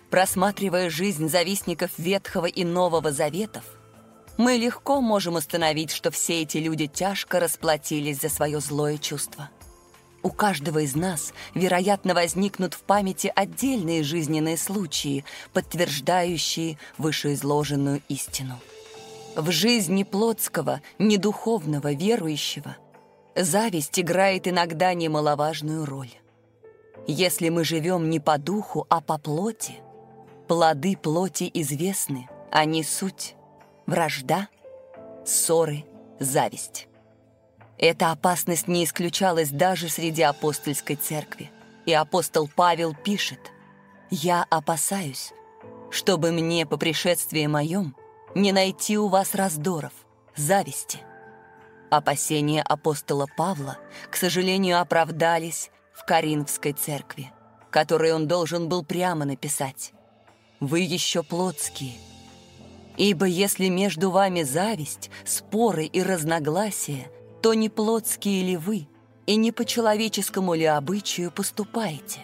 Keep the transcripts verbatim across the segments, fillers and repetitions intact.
Просматривая жизнь завистников Ветхого и Нового Заветов, мы легко можем установить, что все эти люди тяжко расплатились за свое злое чувство. У каждого из нас, вероятно, возникнут в памяти отдельные жизненные случаи, подтверждающие вышеизложенную истину. В жизни плотского, недуховного, верующего зависть играет иногда немаловажную роль. Если мы живем не по духу, а по плоти, плоды плоти известны, они суть вражда, ссоры, зависть. Эта опасность не исключалась даже среди апостольской церкви. И апостол Павел пишет: «Я опасаюсь, чтобы мне по пришествии моем не найти у вас раздоров, зависти». Опасения апостола Павла, к сожалению, оправдались в Коринфской церкви, которой он должен был прямо написать: «Вы еще плотские. Ибо если между вами зависть, споры и разногласия, то не плотские ли вы, и не по человеческому ли обычаю поступаете?»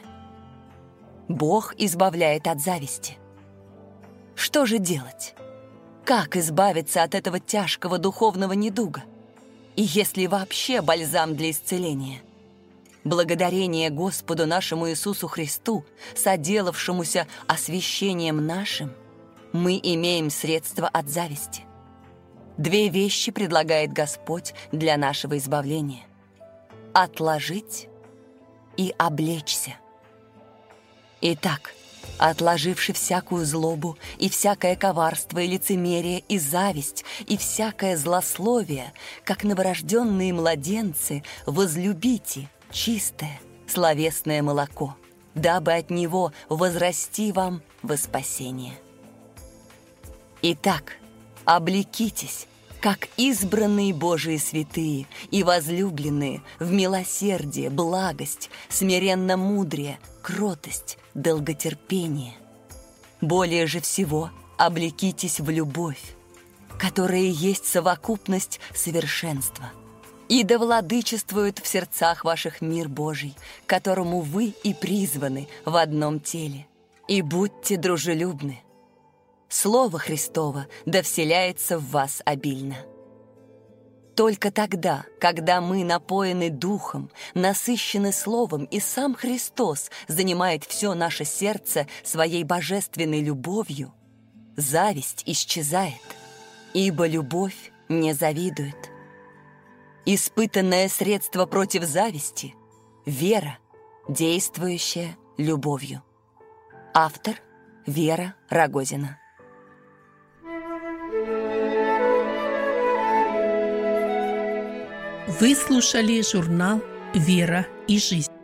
Бог избавляет от зависти. Что же делать? Как избавиться от этого тяжкого духовного недуга? И есть ли вообще бальзам для исцеления? Благодарение Господу нашему Иисусу Христу, соделавшемуся освящением нашим, мы имеем средства от зависти. Две вещи предлагает Господь для нашего избавления: отложить и облечься. Итак, отложивши всякую злобу и всякое коварство и лицемерие и зависть и всякое злословие, как новорожденные младенцы, возлюбите чистое словесное молоко, дабы от него возрасти вам во спасение. Итак, облекитесь, как избранные Божии святые и возлюбленные, в милосердие, благость, смиренно-мудрие, кротость, долготерпение. Более же всего облекитесь в любовь, которая есть совокупность совершенства. И да владычествует в сердцах ваших мир Божий, которому вы и призваны в одном теле. И будьте дружелюбны. Слово Христово да вселяется в вас обильно. Только тогда, когда мы напоены Духом, насыщены Словом, и сам Христос занимает все наше сердце своей божественной любовью, зависть исчезает, ибо любовь не завидует. Испытанное средство против зависти — вера, действующая любовью. Автор — Вера Рогозина. Вы слушали журнал «Вера и жизнь».